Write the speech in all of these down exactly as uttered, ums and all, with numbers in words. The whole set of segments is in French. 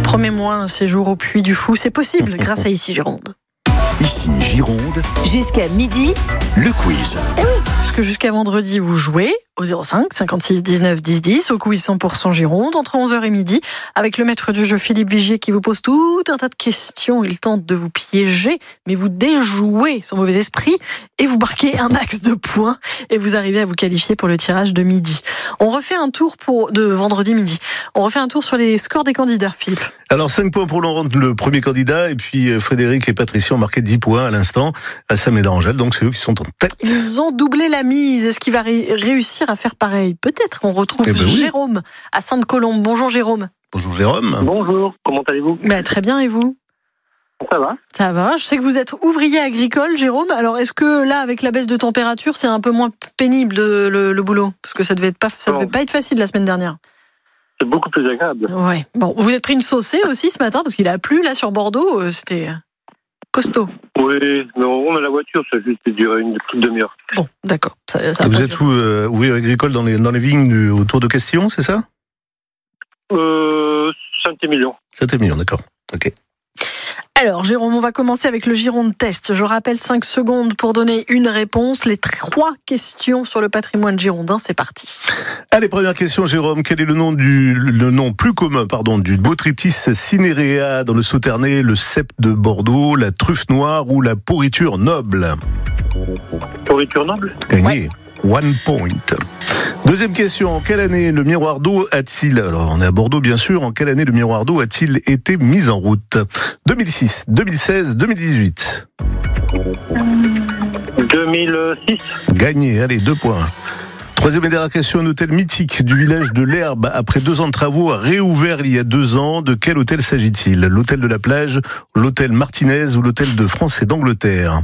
Promets-moi un séjour au Puy du Fou, c'est possible grâce à Ici Gironde. Ici Gironde, Jusqu'à midi, le quiz. Eh oui, puisque jusqu'à vendredi, vous jouez au zéro cinq cinquante-six dix-neuf dix dix, au quiz cent pour cent Gironde, entre onze heures et midi, avec le maître du jeu Philippe Vigier qui vous pose tout un tas de questions. Il tente de vous piéger, mais vous déjouez son mauvais esprit et vous marquez un max de points et vous arrivez à vous qualifier pour le tirage de midi. On refait un tour pour, de vendredi midi. On refait un tour sur les scores des candidats, Philippe. Alors cinq points pour Laurent, le premier candidat, et puis Frédéric et Patricia ont marqué dix points à l'instant à Sam et Angèle, donc c'est eux qui sont en tête. Ils ont doublé la mise. Est-ce qu'il va ré- réussir à faire pareil? Peut-être. On retrouve eh ben oui. Jérôme à Sainte-Colombe. Bonjour Jérôme. Bonjour Jérôme. Bonjour, comment allez-vous? Bah, très bien, et vous? Ça va? Ça va. Je sais que vous êtes ouvrier agricole, Jérôme. Alors, est-ce que là, avec la baisse de température, c'est un peu moins pénible le, le, le boulot? Parce que ça devait être pas, ça devait pas être facile la semaine dernière. C'est beaucoup plus agréable. Ouais. Bon, vous êtes pris une saucée aussi ce matin parce qu'il a plu là sur Bordeaux. Euh, c'était costaud. Oui, mais on a la voiture, ça a juste duré une petite demi-heure. Bon, d'accord. Ça, ça a Vous pas êtes duré. où euh, ouvrier agricole dans les, dans les vignes du- autour de Castillon, c'est ça? Euh, Saint-Émilion. Saint-Émilion, d'accord. Ok. Alors, Jérôme, on va commencer avec le Gironde Test. Je rappelle cinq secondes pour donner une réponse. Les trois questions sur le patrimoine girondin, c'est parti. Allez, première question, Jérôme. Quel est le nom du le nom plus commun, pardon, du Botrytis cinerea dans le Sauternais, le cep de Bordeaux, la truffe noire ou la pourriture noble? Pourriture noble? Gagné. One point. Deuxième question. En quelle année le miroir d'eau a-t-il, alors on est à Bordeaux bien sûr, en quelle année le miroir d'eau a-t-il été mis en route? deux mille six, deux mille seize, deux mille dix-huit. deux mille six. Gagné. Allez, deux points. Troisième et dernière question, un hôtel mythique du village de l'Herbe, après deux ans de travaux, a réouvert il y a deux ans. De quel hôtel s'agit-il? L'hôtel de la plage, l'hôtel Martinez ou l'hôtel de France et d'Angleterre?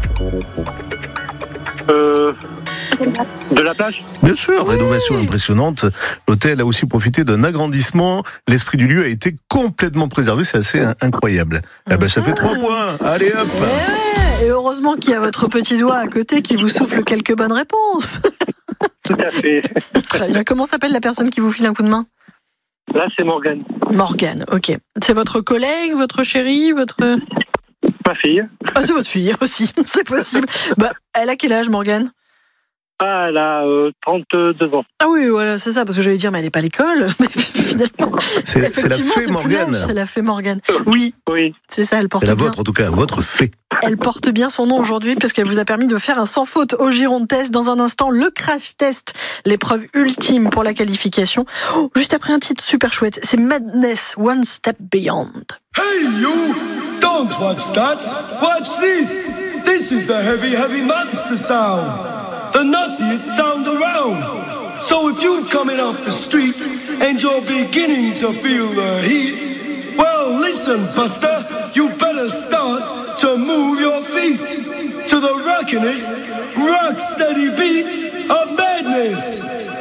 Euh, de la plage? Bien sûr, rénovation impressionnante. L'hôtel a aussi profité d'un agrandissement. L'esprit du lieu a été complètement préservé, c'est assez incroyable. Eh ben, ça fait trois points. Allez hop. Et, ouais, et heureusement qu'il y a votre petit doigt à côté qui vous souffle quelques bonnes réponses. Tout à fait. Très bien. Comment s'appelle la personne qui vous file un coup de main? Là, c'est Morgane. Morgane, ok. C'est votre collègue, votre chérie, votre... Ma fille. Ah, c'est votre fille aussi, c'est possible. Bah, elle a quel âge, Morgane? Ah, elle a euh, trente-deux ans. Ah oui, voilà, c'est ça, parce que j'allais dire, mais elle n'est pas à l'école. Mais finalement, C'est, c'est la effectivement, fée c'est plus Morgane. l'âge, c'est la fée Morgane. Oui, Oui. c'est ça, elle porte C'est la bien. vôtre en tout cas, votre fée. Elle porte bien son nom aujourd'hui parce qu'elle vous a permis de faire un sans faute au Gironde Test. Dans un instant, le crash test, l'épreuve ultime pour la qualification. Oh, juste après un titre super chouette, c'est Madness, One Step Beyond. Hey you! Don't watch that! Watch this! This is the heavy, heavy monster sound! The nuttiest sound around! So if you're coming off the street and you're beginning to feel the heat, well listen, Buster, you better start to move your feet to the rockinest, rock steady beat of madness!